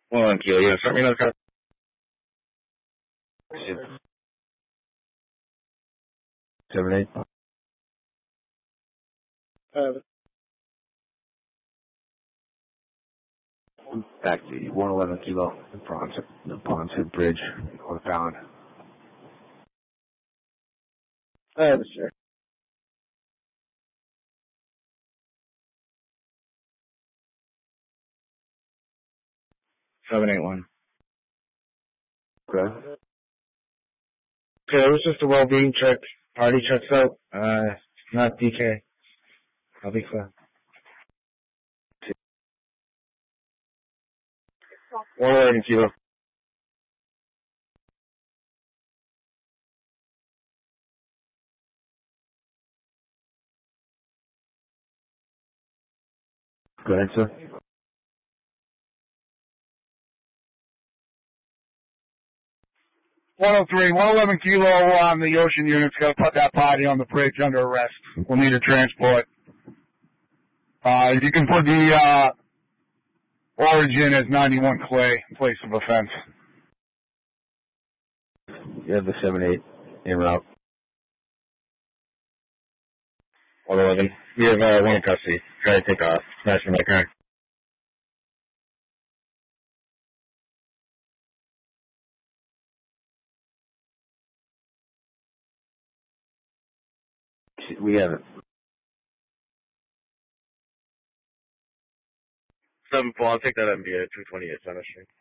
1 kilo, yeah. Start me another car. 7-8. Taxi, 111 kilo, the Ponce Bridge, northbound. Sure. Seven eight one. Okay. Okay, it was just a well-being check. Party checks out. Not DK. I'll be clear. 111 kilo. Go ahead, sir. $103, 111 kilo on the ocean unit's got to put that party on the bridge under arrest. We'll need a transport. You can put the origin as 91 Clay, place of offense. You have the 7-8 en route. 111. We have one in custody. Try to take off. Smash in my car. We have it. 7-4. I'll take that MBA 228 Center Street.